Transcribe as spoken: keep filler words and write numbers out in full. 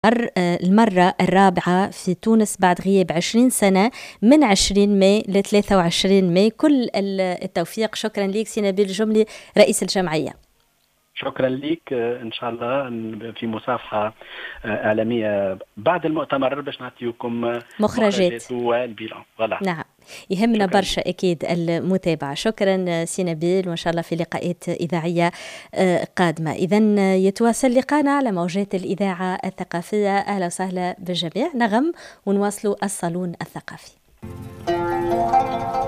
المرة الرابعة في تونس بعد غياب عشرين سنة من عشرين ماي ل ثلاثة وعشرين ماي. كل التوفيق. شكرا لك سي نبيل الجملي رئيس الجمعية. شكرا لك. إن شاء الله في مصافحة إعلامية بعد المؤتمر باش نعطيكم مخرجات والبيلان. نعم، يهمنا برشا أكيد المتابعة. شكرا سي نبيل، وإن شاء الله في لقاءات إذاعية قادمة. إذن يتواصل لقانا على موجات الإذاعة الثقافية. أهلا وسهلا بالجميع. نغم ونواصلوا الصالون الثقافي.